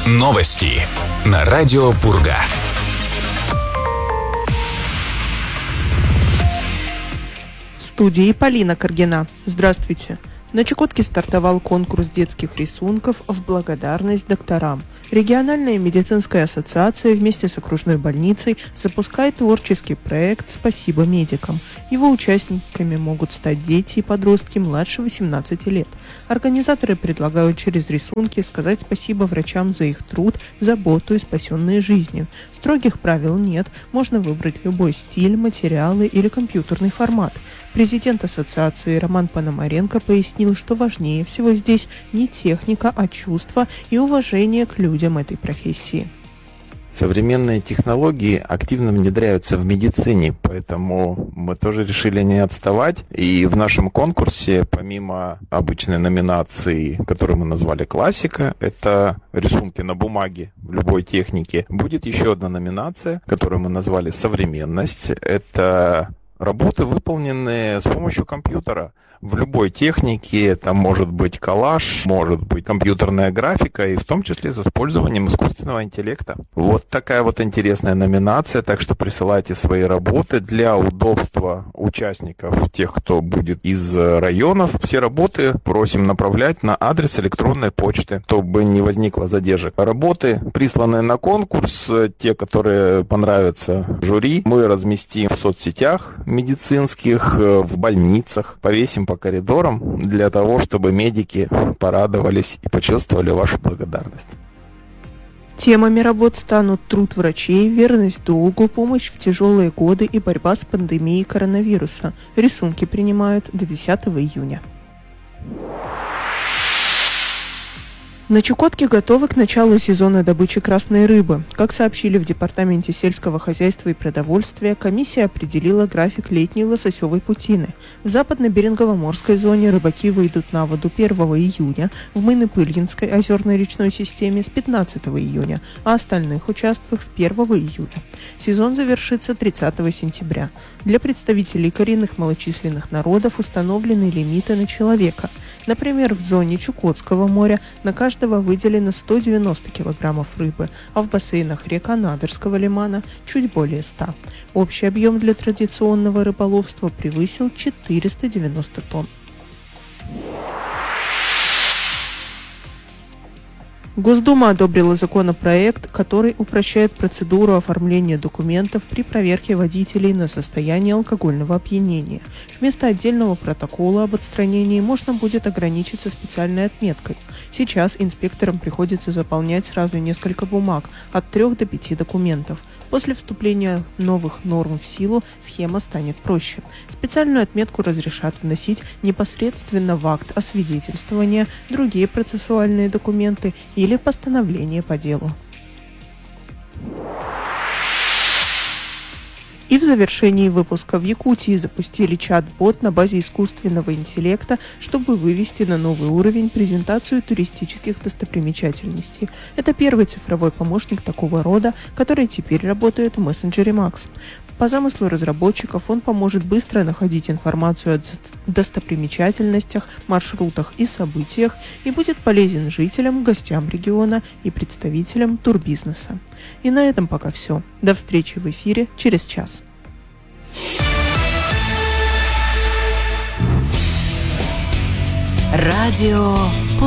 Новости на радио Пурга. В студии Полина Каргина. Здравствуйте. На Чукотке стартовал конкурс детских рисунков в благодарность докторам. Региональная медицинская ассоциация вместе с окружной больницей запускает творческий проект «Спасибо медикам». Его участниками могут стать дети и подростки младше 18 лет. Организаторы предлагают через рисунки сказать спасибо врачам за их труд, заботу и спасенные жизни. Строгих правил нет, можно выбрать любой стиль, материалы или компьютерный формат. Президент ассоциации Роман Пономаренко пояснил, что важнее всего здесь не техника, а чувство и уважение к людям этой профессии. Современные технологии активно внедряются в медицине, поэтому мы тоже решили не отставать. И в нашем конкурсе, помимо обычной номинации, которую мы назвали «Классика», это рисунки на бумаге в любой технике, будет еще одна номинация, которую мы назвали «Современность». Это работы, выполненные с помощью компьютера. В любой технике это может быть коллаж, может быть компьютерная графика, и в том числе с использованием искусственного интеллекта. Вот такая вот интересная номинация, так что присылайте свои работы для удобства участников, тех, кто будет из районов. Все работы просим направлять на адрес электронной почты, чтобы не возникло задержек. Работы, присланные на конкурс, те, которые понравятся жюри, мы разместим в соцсетях медицинских, в больницах, повесим по коридорам для того, чтобы медики порадовались и почувствовали вашу благодарность. Темами работ станут труд врачей, верность долгу, помощь в тяжелые годы и борьба с пандемией коронавируса. Рисунки принимают до 10 июня. На Чукотке готовы к началу сезона добычи красной рыбы. Как сообщили в Департаменте сельского хозяйства и продовольствия, комиссия определила график летней лососевой путины. В западно-берингово-морской зоне рыбаки выйдут на воду 1 июня, в Мыны-Пыльинской озерной речной системе с 15 июня, а остальных участках с 1 июля. Сезон завершится 30 сентября. Для представителей коренных малочисленных народов установлены лимиты на человека. Например, в зоне Чукотского моря на каждого выделено 190 килограммов рыбы, а в бассейнах рек Анадырского лимана чуть более 100. Общий объем для традиционного рыболовства превысил 490 тонн. Госдума одобрила законопроект, который упрощает процедуру оформления документов при проверке водителей на состояние алкогольного опьянения. Вместо отдельного протокола об отстранении можно будет ограничиться специальной отметкой. Сейчас инспекторам приходится заполнять сразу несколько бумаг, от 3 до 5 документов. После вступления новых норм в силу схема станет проще. Специальную отметку разрешат вносить непосредственно в акт освидетельствования, другие процессуальные документы или постановление по делу. И в завершении выпуска в Якутии запустили чат-бот на базе искусственного интеллекта, чтобы вывести на новый уровень презентацию туристических достопримечательностей. Это первый цифровой помощник такого рода, который теперь работает в мессенджере Max. По замыслу разработчиков он поможет быстро находить информацию о достопримечательностях, маршрутах и событиях и будет полезен жителям, гостям региона и представителям турбизнеса. И на этом пока все. До встречи в эфире через час. Радио